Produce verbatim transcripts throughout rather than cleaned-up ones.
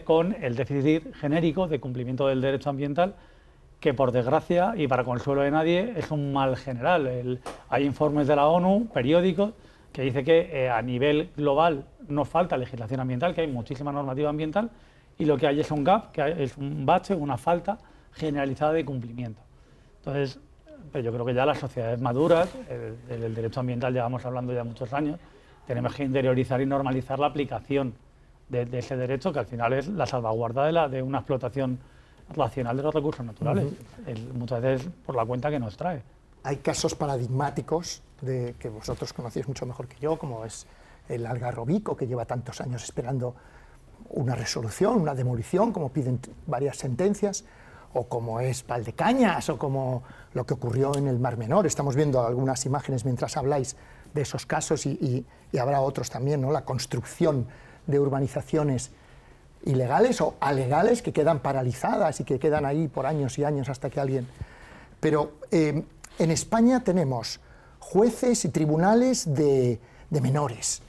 con el déficit genérico de cumplimiento del derecho ambiental, que por desgracia y para consuelo de nadie es un mal general. El, hay informes de la ONU, periódicos, que dice que eh, a nivel global no falta legislación ambiental, que hay muchísima normativa ambiental, y lo que hay es un gap, que es un bache, una falta generalizada de cumplimiento. Entonces, pues yo creo que ya las sociedades maduras, el, el derecho ambiental llevamos hablando ya muchos años, tenemos que interiorizar y normalizar la aplicación de, de ese derecho, que al final es la salvaguarda de, la, de una explotación racional de los recursos naturales, uh-huh. el, muchas veces por la cuenta que nos trae. Hay casos paradigmáticos de, que vosotros conocéis mucho mejor que yo, como es el Algarrobico, que lleva tantos años esperando una resolución, una demolición, como piden varias sentencias, o como es Valdecañas, o como lo que ocurrió en el Mar Menor. Estamos viendo algunas imágenes mientras habláis de esos casos y, y, y habrá otros también, ¿no? La construcción de urbanizaciones ilegales o alegales que quedan paralizadas y que quedan ahí por años y años hasta que alguien... Pero eh, en España tenemos jueces y tribunales de, de menores,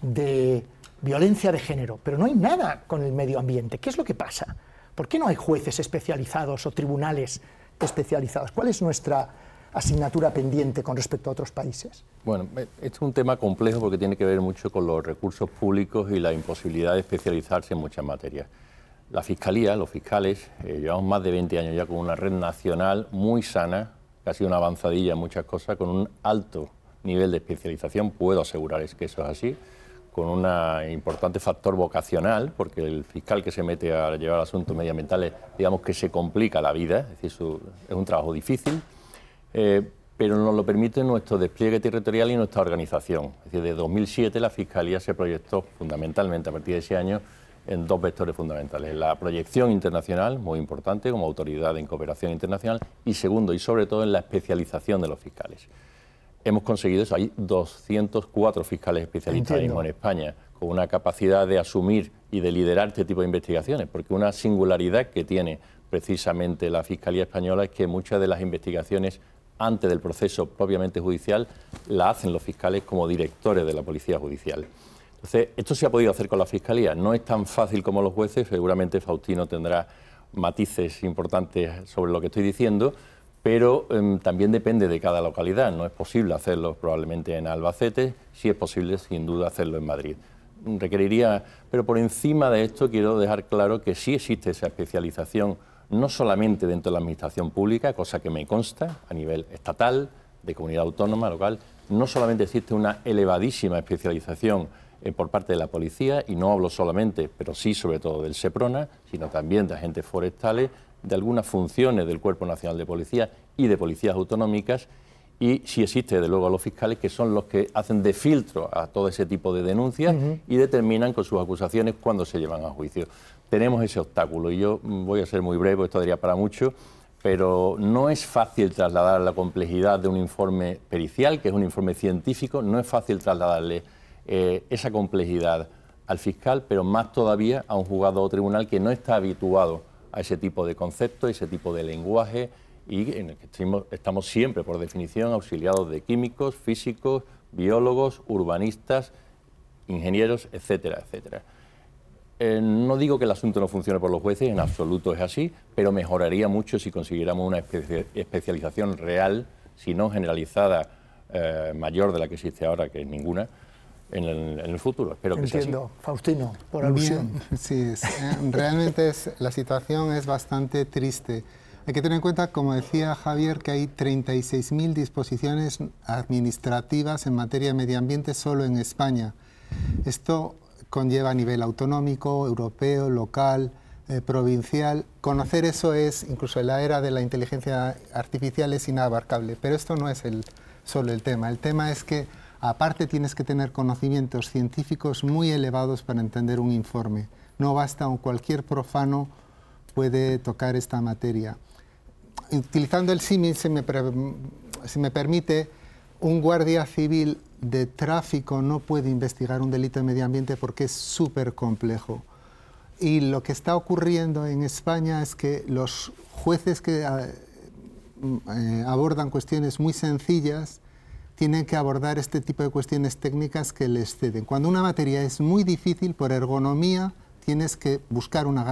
de violencia de género, pero no hay nada con el medio ambiente. ¿Qué es lo que pasa? ¿Por qué no hay jueces especializados o tribunales especializados? ¿Cuál es nuestra asignatura pendiente con respecto a otros países? Bueno, este es un tema complejo porque tiene que ver mucho con los recursos públicos y la imposibilidad de especializarse en muchas materias. La Fiscalía, los fiscales, eh, llevamos más de veinte años ya con una red nacional muy sana, casi una avanzadilla en muchas cosas, con un alto nivel de especialización, puedo asegurar es que eso es así, con un importante factor vocacional, porque el fiscal que se mete a llevar asuntos medioambientales, digamos que se complica la vida, es decir, su, es un trabajo difícil, eh, pero nos lo permite nuestro despliegue territorial y nuestra organización. Es decir, desde dos mil siete la Fiscalía se proyectó fundamentalmente a partir de ese año en dos vectores fundamentales. La proyección internacional, muy importante, como autoridad en cooperación internacional, y segundo, y sobre todo, en la especialización de los fiscales. Hemos conseguido eso, hay doscientos cuatro fiscales especialistas en España, con una capacidad de asumir y de liderar este tipo de investigaciones, porque una singularidad que tiene precisamente la Fiscalía Española es que muchas de las investigaciones antes del proceso propiamente judicial la hacen los fiscales como directores de la Policía Judicial. Entonces, esto se ha podido hacer con la Fiscalía, no es tan fácil como los jueces, seguramente Faustino tendrá matices importantes sobre lo que estoy diciendo, pero eh, también depende de cada localidad. No es posible hacerlo probablemente en Albacete, sí es posible sin duda hacerlo en Madrid. Requeriría, pero por encima de esto quiero dejar claro que sí existe esa especialización, no solamente dentro de la administración pública, cosa que me consta a nivel estatal, de comunidad autónoma, local, no solamente existe una elevadísima especialización eh, por parte de la policía, y no hablo solamente, pero sí sobre todo del SEPRONA, sino también de agentes forestales, de algunas funciones del Cuerpo Nacional de Policía y de policías autonómicas, y sí existe, desde luego, a los fiscales, que son los que hacen de filtro a todo ese tipo de denuncias uh-huh. y determinan con sus acusaciones cuándo se llevan a juicio. Tenemos ese obstáculo, y yo voy a ser muy breve, esto daría para mucho, pero no es fácil trasladar la complejidad de un informe pericial, que es un informe científico, no es fácil trasladarle eh, esa complejidad al fiscal, pero más todavía a un juzgado o tribunal que no está habituado a ese tipo de conceptos, ese tipo de lenguaje, y en el que estamos siempre, por definición, auxiliados de químicos, físicos, biólogos, urbanistas, ingenieros, etcétera, etcétera. Eh, no digo que el asunto no funcione por los jueces, en absoluto es así, pero mejoraría mucho si consiguiéramos una espe- especialización real, si no generalizada, eh, mayor de la que existe ahora, que es ninguna, En el, en el futuro. Espero que Entiendo, sea así. Faustino, por alusión. Bien, sí, es, eh, realmente es, la situación es bastante triste. Hay que tener en cuenta, como decía Javier, que hay treinta y seis mil disposiciones administrativas en materia de medio ambiente solo en España. Esto conlleva a nivel autonómico, europeo, local, eh, provincial. Conocer eso es, incluso en la era de la inteligencia artificial, es inabarcable. Pero esto no es el, solo el tema. El tema es que aparte tienes que tener conocimientos científicos muy elevados para entender un informe. No basta, cualquier profano puede tocar esta materia. Utilizando el símil, se me, se me permite, un guardia civil de tráfico no puede investigar un delito de medio ambiente porque es súper complejo. Y lo que está ocurriendo en España es que los jueces que eh, abordan cuestiones muy sencillas tienen que abordar este tipo de cuestiones técnicas que les ceden. Cuando una materia es muy difícil, por ergonomía, tienes que buscar una